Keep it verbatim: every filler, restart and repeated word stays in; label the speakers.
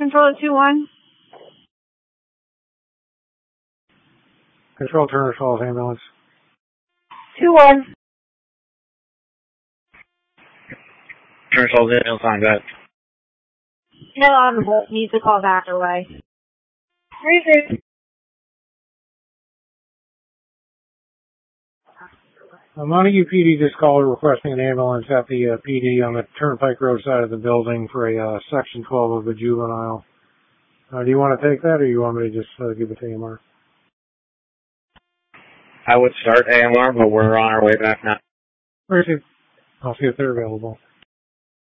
Speaker 1: Control two one.
Speaker 2: Control Turner Falls ambulance.
Speaker 1: two one.
Speaker 3: Turner Falls ambulance on, go ahead.
Speaker 1: No, on the bolt. Needs to call back away. three three.
Speaker 2: Uh, Montague P D just called requesting an ambulance at the uh, P D on the Turnpike Road side of the building for a uh, Section twelve of a juvenile. Uh, do you want to take that, or do you want me to just uh, give it to A M R?
Speaker 3: I would start A M R, but we're on our way back now.
Speaker 2: Where's it? I'll see if they're available.